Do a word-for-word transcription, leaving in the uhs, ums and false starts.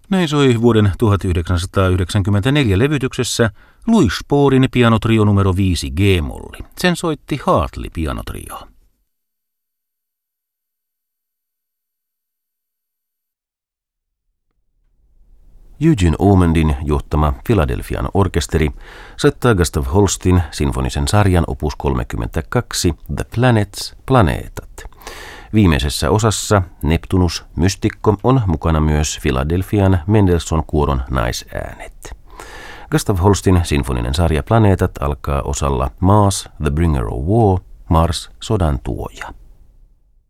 Näin soi vuoden tuhatyhdeksänsataayhdeksänkymmentäneljä levytyksessä Louis Sporin pianotrio numero viisi G-molli. Sen soitti Hartley pianotrio. Eugene Ormondin johtama Philadelphian orkesteri soittaa Gustav Holstin sinfonisen sarjan opus kolmekymmentäkaksi The Planets, planeetat. Viimeisessä osassa Neptunus, mystikko on mukana myös Philadelphian Mendelssohn-kuoron naisäänet. Gustav Holstin sinfoninen sarja Planeetat alkaa osalla Mars, The Bringer of War, Mars, sodan tuoja.